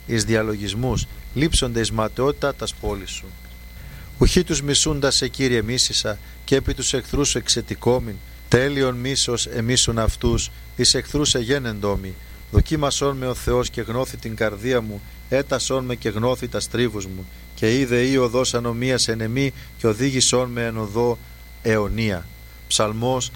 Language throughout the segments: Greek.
εις διαλογισμούς, λείψονται εις ματαιότητα τας πόλης σου. Ουχή τους μισούντας σε Κύριε μίσησα, και επί τους εχθρούς σου εξετικόμην, τέλειον μίσος εμίσουν αυτούς, εις εχθρούς εγένεντόμοι. Δοκίμασόν με ο Θεός και γνώθη την καρδία μου, έτασόν με και γνώθη τα στρίβους μου, και είδε η οδός ανομίας εν εμή, και οδήγησόν με εν οδό αιωνία. Ψαλμός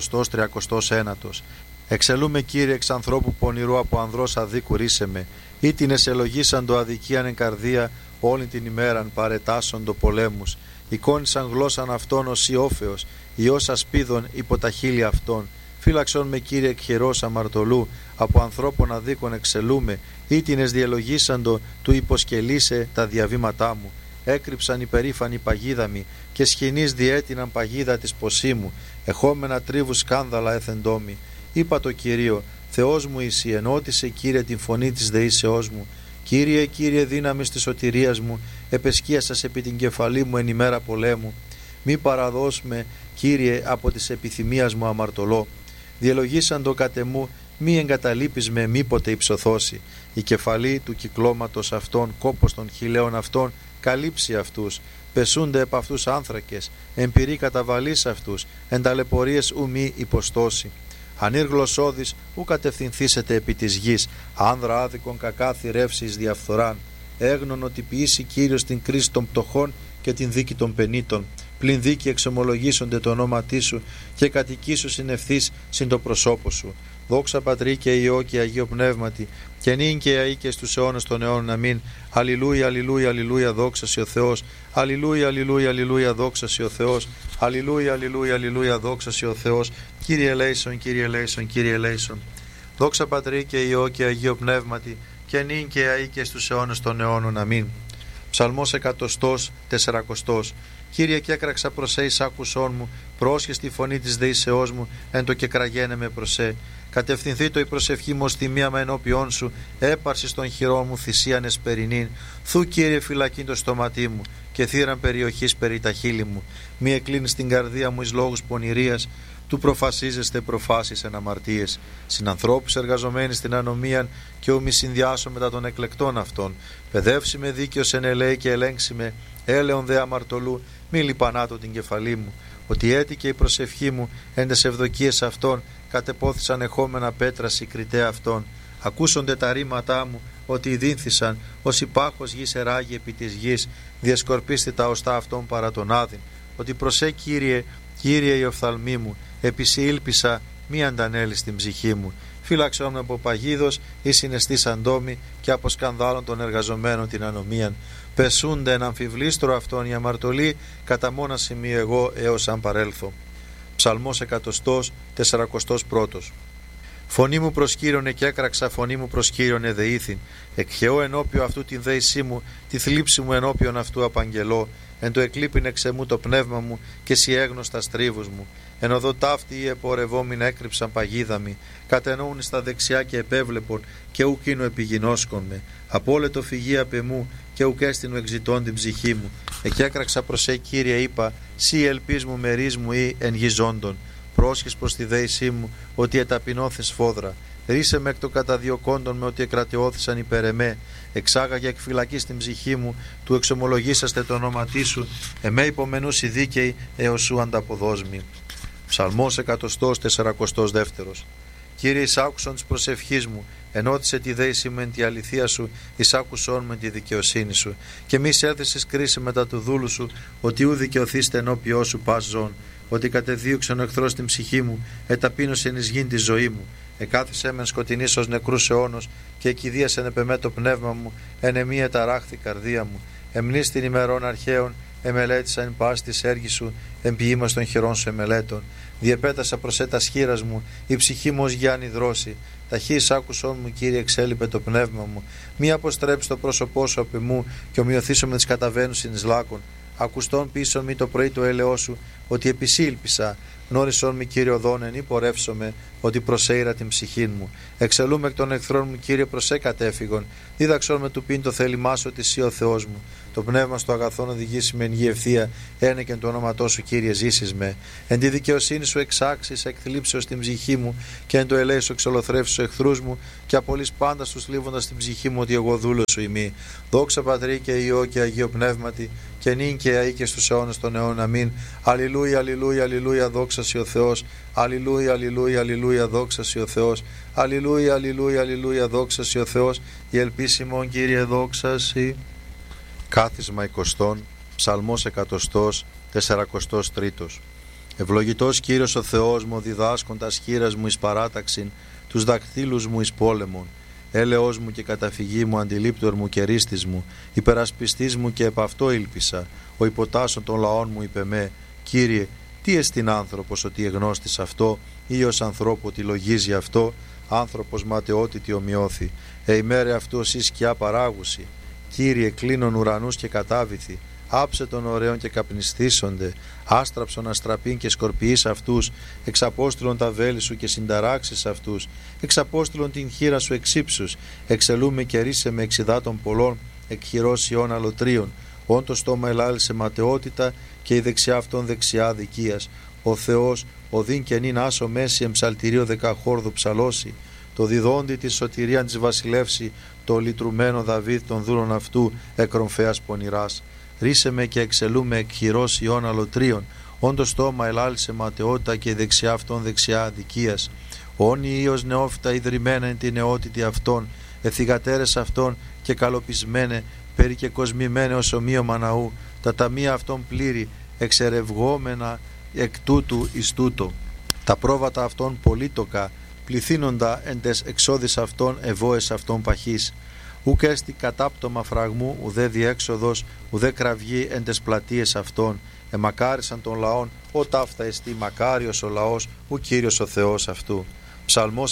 139. Εξελούμε Κύριε εξ ανθρώπου πονηρού, από ανδρός αδίκου ρίσε με, ήτινες ελογίσαν το αδικίαν εν καρδία, όλη την ημέραν παρετάσσον το πολέμους, εικόνισαν γλώσσαν αυτών ως Ιόφεος, Υιός ασπίδων υπό τα χείλη αυτών. Φύλαξον με Κύριε εκ χειρός αμαρτωλού, από ανθρώπων αδίκων εξελούμε, ήτινες διελογίσαντο του υποσκελίσε τα διαβήματά μου. Έκρυψαν υπερήφανη παγίδα μη, και σχοινής διέτειναν παγίδα της ποσίμου, εχόμενα τρίβου σκάνδαλα έθεντόμη. Είπα το Κυρίο, Θεός μου εσύ, ενώτισε Κύριε την φωνή της δεήσεώς μου. Κύριε, Κύριε δύναμης της σωτηρίας μου, επεσκίασας επί την κεφαλή μου εν ημέρα πολέμου. Μη παραδώσμε, Κύριε, από της επιθυμίας μου αμαρτωλό. Διελογήσαν το κατεμού, μη εγκαταλείπεις με μήποτε υψωθώσει. Η κεφαλή του κυκλώματος αυτών, κόπος των χιλέων αυτών, καλύψει αυτούς. Πεσούνται επ' αυτούς άνθρακες, εμπειρή καταβαλής αυτούς, εν ταλαιπωρίες ου μη υποστώσει. Ανήρ γλωσσόδης ου κατευθυνθήσετε επί της γης, άνδρα άδικον κακά θηρεύσεις διαφθοράν. Έγνων ότι ποιήσει Κύριος την κρίση των πτωχών και την δίκη των πενήτων. Πλην δίκη εξομολογήσονται το όνόματί σου, και κατοικήσου συνευθείς συν το προσώπο σου. Δόξα Πατρί και Υιό και Αγίο Πνεύματι, και νυν και αεί και στους αιώνες των αιώνων. Αμήν. Αλληλούια, αλληλούια, αλληλούια, δόξα σοι ο Θεός. Αλληλούια, αλληλούια, αλληλούια, δόξα σοι ο Θεός. Αλληλούια, αλληλούια, αλληλούια, δόξα σοι ο Θεός. Κύριε ελέησον, Κύριε ελέησον, Κύριε ελέησον. Δόξα Πατρί και Υιό και Αγίο Πνεύματι, και νυν και αεί και στους αιώνες των αιώνων. Αμήν. Ψαλμός 140. Κύριε, και έκραξα προς εις άκουσόν μου, πρόσχες τη φωνή της δεήσεώς μου, εν το και κραγένε με προσέ. Κατευθυνθεί το η προσευχή μου ως τιμία με ενώπιόν σου, έπαρση των χειρών μου θυσίαν εσπερινήν. Θου Κύριε φυλακήν το στόματί μου, και θύραν περιοχής περί τα χείλη μου. Μη εκλίνεις την καρδία μου εις λόγους πονηρίας, του προφασίζεστε προφάσεις εν αμαρτίες. Συνανθρώπους εργαζομένοι στην ανομίαν, και ου μη συνδυάσω μετά των εκλεκτών αυτών. Παιδεύσει με δίκαιος εν ελέη και ελέγξει με, έλεον δε αμαρτωλού, μη λιπανάτω την κεφαλή μου. Ότι έτυχε η προσευχή μου εν τες ευδοκίες αυτών, κατεπόθησαν εχόμενα πέτρα συγκριτέα αυτών. Ακούσονται τα ρήματά μου, ότι ειδύνθησαν, ως υπάχος γης εράγει επί της γης, διασκορπίστη τα οστά αυτών παρά τον άδειν. Ότι προσέ Κύριε, Κύριε η οφθαλμή μου, επισή ήλπισα, μη αντανέλει στην ψυχή μου. Φύλαξον με από παγίδος ή συναισθής αντόμη, και από σκανδάλων των εργαζομένων την ανομίαν. Πεσούνται εν αμφιβλίστρο αυτών οι αμαρτωλοί, κατά μόνα σημείο εγώ έως αν παρέλθω. Ψαλμός 141. Φωνή μου προς Κύριον και έκραξα, φωνή μου προς Κύριον εδεήθην. Εκχαιώ ενώπιον αυτού την δέησή μου, τη θλίψη μου ενώπιον αυτού απαγγελώ. Εν το εκλείπειν εξεμού το πνεύμα μου, και σοι έγνωστα στρίβους μου. Εν οδό ταύτη οι επορευόμην έκρυψαν παγίδα μη, κατεννοούν στα δεξιά και επέβλεπον, και ουκ είνου επιγινώσκον με. Απόλετο φυγή απ' εμού, και ουκ έστεινου εξητών την ψυχή μου. Εκέκραξα προς Κύριε, είπα, σύ ελπίς μου μερίς μου ή εν γη ζώντων. Πρόσχες προς τη δέησή μου, ότι εταπεινώθες φόδρα. Ρίσε με εκ το καταδιωκόντων με, ότι εκρατεώθησαν υπέρ εμέ. Εξάγαγε εκ φυλακής την ψυχή μου, του εξομολογήσαστε το όνοματί σου. Εμέ υπομενούς οι δίκαιοι, έως σου ανταποδόσμοι. Ψαλμός 142. Κύριε, εισάκουσον της προσευχής μου, ενώτισε τη δέηση μου εν τη αληθεία σου, εισάκουσον με τη δικαιοσύνη σου. Και μη σέρθεσες κρίση μετά του δούλου σου, ότι ου δικαιωθήστε ενώπιό σου πας ζών. Ότι κατεδίωξαν ο εχθρός την ψυχή μου, εταπείνωσε εις γήν τη ζωή μου. Εκάθισε μεν σκοτεινής ως νεκρούς αιώνος, και εκηδίασεν επ' εμέ το πνεύμα μου, εν εμή εταράχθη καρδία μου. Εμνείς την ημερών αρχαίων, εμελέτησα εν πάση της έργης σου, εν ποιήμας των χειρών σου εμελέτων. Διεπέτασα προς έτας χείρας μου, η ψυχή μου ως Γιάννη δρόση. Ταχύς άκουσόν μου, Κύριε, εξέλιπε το πνεύμα μου. Μη αποστρέψει το πρόσωπό σου απ' εμού, και ομοιωθήσω με τις καταβαίνουσιν εις λάκων. Ακουστών πίσω μη το πρωί το έλεό σου, ότι επισήλπισα. Γνώρισον μη, Κύριε, οδόν εν υπορεύσομαι, ότι προσέειρα την ψυχήν μου. Εξελούμε εκ των εχθρών μου, Κύριε, προσέ κατέφυγον. Δίδαξον με του πίν το θέλημά σου, ότι εσύ ο Θεός μου. Το πνεύμα στο αγαθόν οδηγήσει με εν γη ευθεία, ένεκεν το όνοματό σου, Κύριε, ζήσεις με. Εν τη δικαιοσύνη σου εξάξεις, εκθλίψεως την ψυχή μου, και εν το ελέη σου εξολοθρεύσεις τους εχθρούς μου, και απολύς πάντα στους λίβοντας την ψυχή μου, ότι εγώ δούλος σου ημί. Δόξα Πατρί και Υιό και Αγίο Πνεύματι, και νυν και αεί και στους αιώνες των αιώνων. Αμήν. Αλληλούια, αλληλούια, αλληλούια, δόξα σοι ο Θεός. Αλληλούια, αλληλούια, αλληλούια, δόξα σοι ο Θεός. Αλληλούια, αλληλούια, αλληλούια, δόξα σοι ο Θεός. Η ελπίση ημών, Κύριε, δόξα σοι. Κάθισμα 20, Ψαλμός 143. Ευλογητός Κύριος ο Θεός μου, διδάσκοντας χείρας μου εις παράταξιν, τους δακτύλους μου εις πόλεμον. Έλεος μου και καταφυγή μου, αντιλήπτορ μου και ρίστης μου, υπερασπιστής μου και επ' αυτό ήλπισα. Ο υποτάσσον των λαών μου είπε με, Κύριε, τι εστιν άνθρωπος ότι εγνώστης αυτό, ή ως ανθρώπου ότι λογίζει αυτό, άνθρωπος ματαιότητη ομοιώθη. Ημέρε αυτού ως η σκιά παράγουση. Κύριε, κλείνον ουρανούς και κατάβηθη, άψε των ωραίων και καπνιστήσονται, άστραψον αστραπήν και σκορπιείς αυτούς, εξαπόστηλον τα βέλη σου και συνταράξεις αυτούς, εξαπόστηλον την χείρα σου εξύψους, εξελούμε και ρίσε με εξιδάτων πολλών, εκχειρός ιών αλωτρίων, όν το στόμα ελάλησε ματαιότητα και η δεξιά αυτών δεξιά δικίας. Ο Θεός, ο δίν και νυν άσο μέση εμψαλτηρίο δεκαχόρδου ψαλώσει, το διδόντι τη σωτηρίαν της βασιλεύση, το λυτρουμένο Δαβίδ των δούλων αυτού, εκρομφέας πονηράς. Ρίσε με και εξελούμε εκχειρός ιών αλωτρίων, όν το στόμα ελάλησε ματαιότητα και η δεξιά αυτών δεξιά αδικίας. Όνοι ίος νεόφυτα ιδρυμένα εν την νεότητη αυτών, εθιγατέρες αυτών και καλοπισμένε, περί και κοσμημένε ως ομοίωμα ναού, τα ταμεία αυτών πλήρη, εξερευγόμενα εκ τούτου εις τούτο. Τα πρόβατα αυτών πολύτοκα, πληθύνοντα εν τες εξόδης αυτών ευώες αυτών παχής. Ουκ έστι κατάπτωμα φραγμού, ουδέ διέξοδος, ουδέ κραυγή εν τες πλατείες αυτών. Εμακάρισαν των λαών, ο ταύτα εστί μακάριος ο λαός, ο Κύριος ο Θεός αυτού. Ψαλμός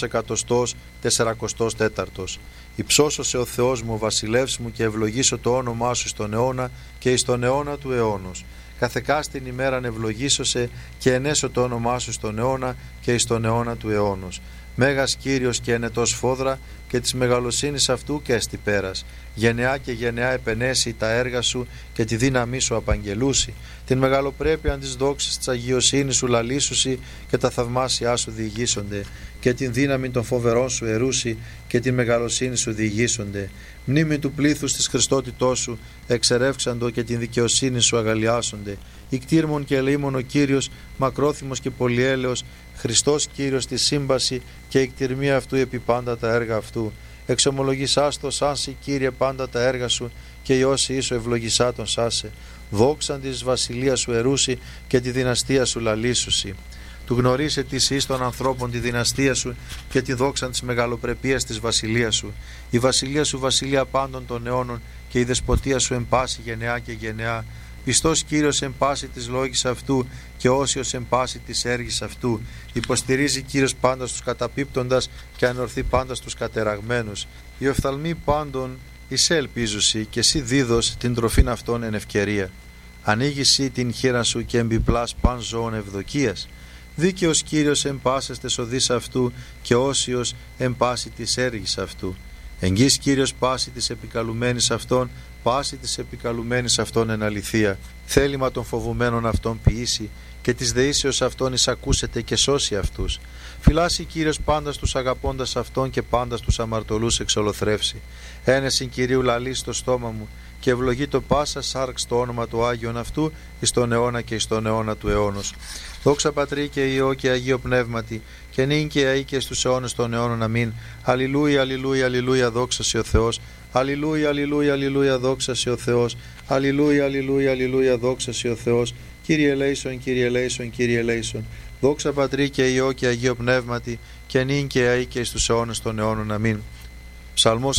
144. Υψώσωσε ο Θεός μου, βασιλεύς μου, και ευλογήσω το όνομά σου στον αιώνα και εις τον αιώνα του αιώνος. Καθεκάστην ημέραν ευλογήσωσε και ενέσω το όνομά σου στον αιώνα και εις τον αιώνα του αιώνος. Μέγας Κύριος και ενετός φόδρα, και της μεγαλοσύνης αυτού και έστι πέρας. Γενεά και γενεά επενέσει τα έργα σου και τη δύναμή σου απαγγελούσει. Την μεγαλοπρέπεια της δόξης της αγιοσύνης σου λαλήσουσι και τα θαυμάσια σου διηγήσονται. Και την δύναμη των φοβερών σου ερούσι και την μεγαλοσύνη σου διηγήσονται. Μνήμη του πλήθους της Χριστότητός σου εξερεύξαντο και την δικαιοσύνη σου αγαλιάσονται. Ικτήρμον και ελεήμον ο Κύριος, μακρόθυμος και πολυέλεος, Χριστός Κύριος τη σύμπαση και η κτηρμία αυτού επί πάντα τα έργα αυτού. Εξομολογησάς το σάνσι, Κύριε, πάντα τα έργα σου, και η όση ίσο ευλογησά τον σάσε. Δόξαν της βασιλείας σου ερούσι και τη δυναστεία σου λαλήσουσι. Του γνωρίσε της εις των ανθρώπων τη δυναστεία σου και τη δόξαν της μεγαλοπρεπίας της βασιλείας σου. Η βασιλεία σου βασιλεία πάντων των αιώνων και η δεσποτεία σου εν πάση γενεά και γενεά. Πιστός Κύριος εν πάση της λόγης αυτού και όσιος εν πάση της έργης αυτού. Υποστηρίζει Κύριος πάντα στους καταπίπτοντας και ανορθεί πάντα στους κατεραγμένους. Οι οφθαλμοί πάντων εισέ ελπίζουσι και εσύ δίδος την τροφήν αυτών εν ευκαιρία. Ανοίγει την χείρα σου και εμπιπλάς παν ζώων ευδοκίας. Δίκαιος Κύριος εν πάσες τες οδείς αυτού και όσιος εν πάση της έργης αυτού. Εγγύς Κύριος πάση της επικαλουμένης αυτών, πάση της επικαλουμένης αυτών εν αληθεία. Θέλημα των φοβουμένων αυτών ποιήσει και της δεήσεως αυτών εισακούσεται και σώσει αυτούς. Φυλάσσει Κύριος πάντα στους αγαπώντας αυτών και πάντα στους αμαρτωλούς εξολοθρεύσει. Ένεσιν Κυρίου λαλεί στο στόμα μου και ευλογεί το πάσα σάρξ το όνομα του Άγιον αυτού εις τον αιώνα και εις τον αιώνα του αιώνος. Δόξα Πατρί και Υιό και Αγίο Πνεύματι, και νυν και αεί και στους αιώνες των αιώνων. Αμήν. Αλληλούια, αλληλούια, αλληλούια, δόξα σοι ο Θεός. Αλληλούια, αλληλούια, αλληλούια, δόξα σοι ο Θεός. Αλληλούια, αλληλούια, αλληλούια, δόξα σοι ο Θεός. Κύριε ελέησον, Κύριε ελέησον, Κύριε ελέησον. Δόξα Πατρί και Υιό και Αγίο Πνεύματι, και νυν και αεί και στους αιώνες των αιώνων. Αμήν. Ψαλμός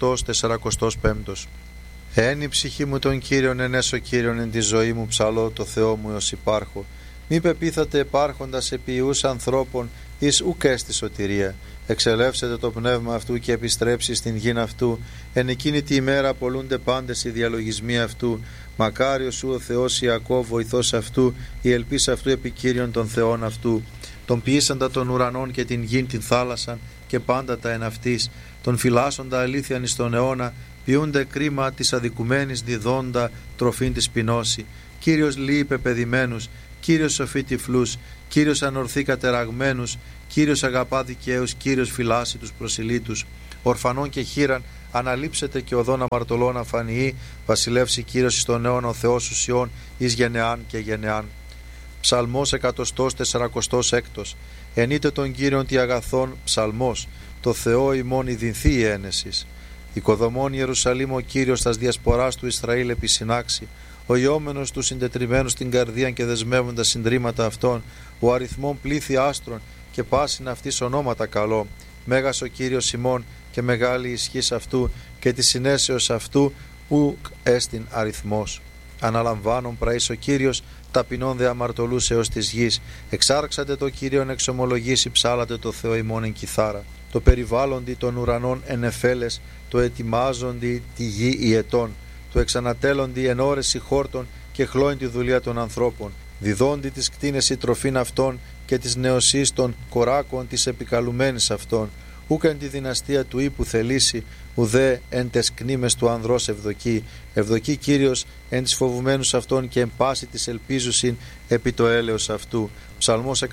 145. Εν η ψυχή μου τον Κύριον, ενέσω Κύριον εν τη ζωή μου, ψαλώ το Θεό μου ως υπάρχω. Μη πεπίθατε επάρχοντας επί ιούς ανθρώπων εις ουκ έστι σωτηρία. Εξελεύσετε το πνεύμα αυτού και επιστρέψει στην γην αυτού. Εν εκείνη τη ημέρα απολούνται πάντες οι διαλογισμοί αυτού. Μακάριος σου ο Θεός Ιακώβ, βοηθός αυτού, η ελπίς αυτού επικύριον των θεών αυτού. Τον ποιήσαντα των ουρανών και την γην την θάλασσαν και πάντα τα εν αυτής. Τον φυλάσσοντα αλήθειαν εις τον αιώνα, ποιούνται κρίμα της αδικουμένης διδόντα τροφήν της πεινώση. Κύριος λύει πεπαιδημένους, Κύριος σοφεί τυφλούς, Κύριος ανορθεί κατεραγμένους, Κύριος αγαπά δικαίους, Κύριος φυλάσσει τους προσιλήτους. Ορφανών και χείραν αναλείψετε και οδόν αμαρτωλών αφανιεί, βασιλεύσει Κύριος εις τον αιώνα ο Θεός ουσιών εις γενεάν και γενεάν. Ψαλμός 146. Ενείτε τον Κύριον τι αγαθόν, ψαλμός, το Θεό ημών ειδυνθεί η ένεσης. Οικοδομών Ιερουσαλήμ ο Κύριος τας διασποράς του Ισραήλ επισυνάξει, ο ιόμενος του συντετριμένους στην καρδία και δεσμεύοντας συντρίμματα αυτών, ο αριθμών πλήθη άστρων και πάσιν αυτής ονόματα καλό. Μέγας ο Κύριος ημών και μεγάλη ισχύς αυτού και τη συνέσεως αυτού ουκ έστιν αριθμός. Αναλαμβάνον πραείς ο Κύριος, ταπεινών δε αμαρτωλούς έως της γης. Εξάρξατε το Κύριον εξομολογήσει, ψάλατε το Θεό ημών εν κιθάρα. Το περιβάλλοντι των ουρανών εν εφέλες, το ετοιμάζοντι τη γη οι ετών. Το εξανατέλλοντι εν ώρεση χόρτων και χλώην τη δουλεία των ανθρώπων. Διδόντι τις κτίνες η τροφήν αυτών και της νεοσύς των κοράκων της επικαλουμένης αυτών. Ούκ εν τη δυναστεία του ύπου θελήσει, ουδέ εν τες κτήμες του ανδρός ευδοκεί. Ευδοκεί Κύριος εν τις φοβουμένους αυτών και εν πάση της ελπίζουσιν επί το έλεος αυτού. Ψαλμός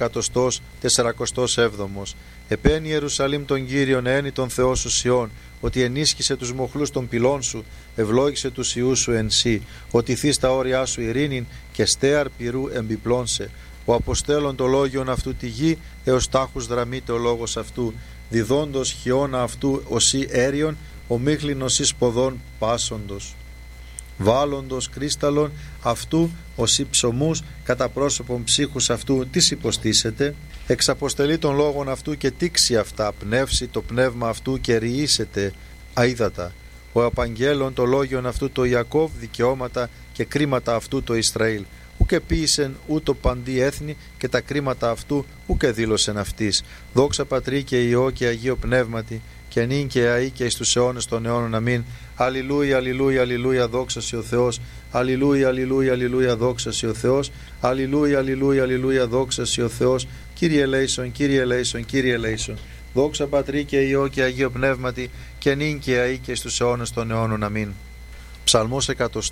147. Επένει Ιερουσαλήμ τον Κύριον, ένι τον Θεό σου Σιών, ότι ενίσχυσε τους μοχλούς των πυλών σου, ευλόγησε τους ιούς σου εν σύ, ότι θείς τα όρια σου ειρήνην και στέαρ πυρού εμπιπλώνσε. Ο αποστέλων το λόγιον αυτού τη γη, έως τάχους δραμείται ο λόγος αυτού, διδόντος χιώνα αυτού οσί έριον, ο μίχλινος εις ποδών πάσοντος. Βάλλοντος κρίσταλον αυτού οσί ψωμούς, κατά πρόσωπον ψύχους αυτού, τις υποστήσετε. Εξαποστελεί των λόγων αυτού και τήξει αυτά, πνεύσει το πνεύμα αυτού και ρυήσετε αίδατα. Ο απαγγέλων το λόγιον αυτού το Ιακώβ, δικαιώματα και κρίματα αυτού το Ισραήλ. Ούκε ποίησεν ούτω παντί έθνη και τα κρίματα αυτού ούκε δήλωσεν αυτής. Δόξα Πατρί και Υιό και Αγίο Πνεύματι και νυν και αεί και εις τους αιώνες των αιώνων. Αμήν. Αλληλούια, αλληλούια, αλληλούια, δόξα σοι ο Θεός. Αλληλούια, αλληλούια, αλληλούια, δόξα σοι ο Θεός. Αλληλούια, αλληλούια, αλληλούια, δόξα σοι ο Θεός. Κύριε ελέησον, Κύριε ελέησον, Κύριε ελέησον. Δόξα Πατρί και Υιό και Αγίο Πνεύματι και νυν και αεί και εις τους αιώνες των αιώνων. Αμήν. Ψαλμός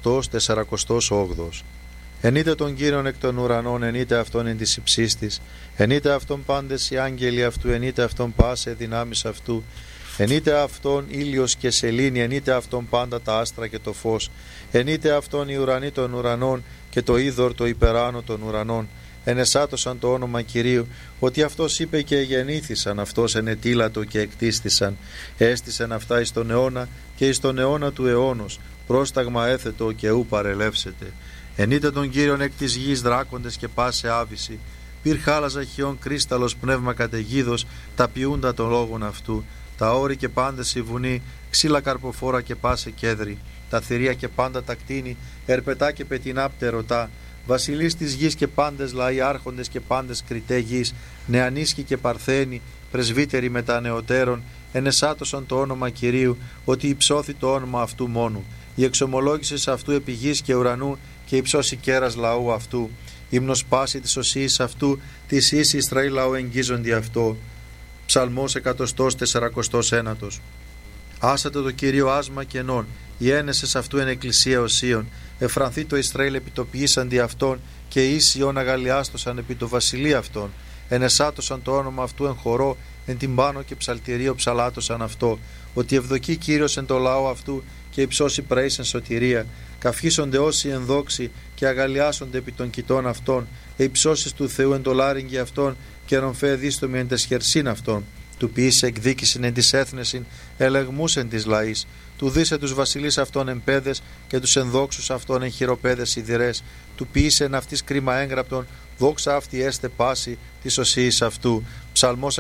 148. Ενείτε τον Κύριον εκ των ουρανών, ενείτε αυτόν εν της υψής της. Ενείτε αυτόν πάντες οι άγγελοι αυτού, ενείτε αυτόν πάσε δυνάμεις αυτού. Ενείτε αυτόν ήλιος και σελήνη, ενείτε αυτόν πάντα τα άστρα και το φως. Ενείτε αυτόν οι ουρανοί των ουρανών και το είδωρ το υπεράνω των ουρανών. Ενεσάτωσαν το όνομα Κυρίου, ότι αυτός είπε και γεννήθησαν, αυτός ενετήλατο και εκτίστησαν. Έστησαν αυτά εις τον αιώνα και εις τον αιώνα του αιώνος. Πρόσταγμα έθετο και ου παρελεύσετε. Ενείτε τον Κύριον εκ της γης δράκοντες και πάσε άβυση. Πυρ χάλαζα χιόν κρίσταλος πνεύμα καταιγίδος, τα ποιούντα των λόγων αυτού. Τα όρη και πάντες η βουνή, ξύλα καρποφόρα και πάσε κέδρη. Τα θηρία και πάντα τα κτίνη, ερπετά και πετεινά πτερωτά. Βασιλείς της γης και πάντες λαοί, άρχοντες και πάντες κριτέ γης, νεανίσκοι και παρθένοι, πρεσβύτεροι μετά νεωτέρων, ενεσάτωσαν το όνομα Κυρίου, ότι υψώθη το όνομα αυτού μόνου. Η εξομολόγηση αυτού επί γης και ουρανού και υψώσει κέρας λαού αυτού. Ύμνος πάση της οσίης αυτού, της εις Ισραήλ λαού εγγίζοντι αυτό. Ψαλμός 141. Άσατε το Κυρίο άσμα κενών, οι ένεσες αυτού εν εκκλησία οσίων. Εφρανθεί το Ισραήλ επιτοποιήσαντι αυτόν και οι Ισιών αγαλιάστοσαν επί το βασιλείο αυτών. Ενεσάτωσαν το όνομα αυτού εν χορό, εν τυμπάνο και ψαλτηρίο ψαλάτωσαν αυτό. Ότι ευδοκεί Κύριος εν το λαό αυτού και υψώσει πραείς εν σωτηρία. Καυχήσονται όσοι εν δόξη και αγαλιάσονται επί των κοιτών αυτών. Υψώσεις του Θεού εν το λάριγγι αυτών και ρομφέ δίστομοι εν τες χερσίν αυτών. Του ποιήσε εκδίκησιν εν της έθνεσιν, ελεγμούς εν της λαής. Του δίσε τους βασιλείς αυτών εν πέδες και τους ενδόξους αυτών εν χειροπέδες σιδηρές. Του ποιήσε εν αυτής κρίμα έγγραπτον, δόξα αυτή έστε πάση της οσίης αυτού. Ψαλμός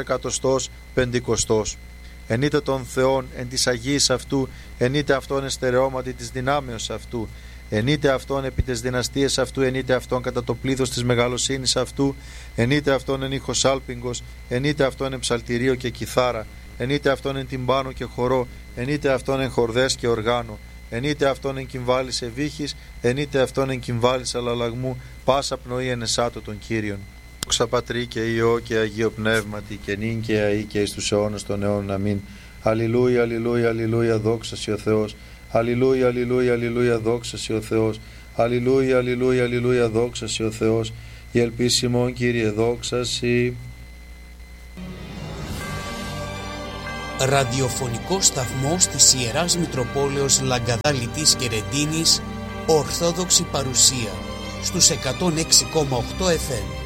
150. Ενείτε τον Θεόν εν της Αγίης αυτού, ενείτε αυτόν εστερεώματι της δυνάμεως αυτού. ενείτε αυτόν επί τις δυναστείες αυτού, ενείτε αυτόν κατά το πλήθος της μεγαλοσύνης αυτού, ενείτε αυτόν εν ήχος άλπιγγος, ενείτε αυτόν εν ψαλτηρίο και κιθάρα, ενείτε αυτόν εν τυμπάνο και χορό, ενείτε αυτόν εν χορδές και οργάνο, ενείτε αυτόν εν κυμβάλης εβύχης, ενείτε αυτόν εν κυμβάλης αλλαλαγμού, πάσα πνοή εν εσάτω των Κύριων. Δόξα Πατρί και Υιό και Αγίο Πνεύματι και νυν και αεί και εις τους αιώνας των αιώνων. Αμήν. Αλληλούια, αλληλούια, αλληλούια, δόξα σοι ο Θεός. Αλληλούια, αλληλούια, αλληλούια, δόξα σοι ο Θεός. Αλληλούια, αλληλούια, αλληλούια, δόξα σοι ο Θεός. Η ελπίση ημών, Κύριε, δόξα σοι. Ραδιοφωνικό σταθμός της Ιεράς Μητροπόλεως Λαγκαδά Λιτής και Ρεντίνης, Ορθόδοξη παρουσία στους 106,8 FM.